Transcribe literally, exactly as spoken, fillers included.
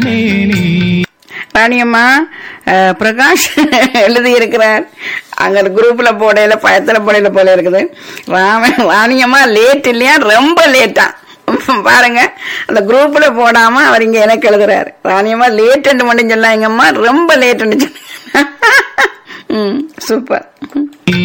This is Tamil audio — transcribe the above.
ராணியம்மா அஹ், பிரகாஷ் எழுதி இருக்கிறார். அங்க குரூப்ல போடையில பயத்துல போடையில போல இருக்குது. ராம ராணியம்மா லேட் இல்லையா, ரொம்ப லேட்டா பாருங்க. அந்த குரூப்ல போடாம அவர் இங்க எனக்கு எழுதுறாரு. ராணியம்மா லேட் மட்டும் சொல்லாங்கம்மா, ரொம்ப லேட். சூப்பர்.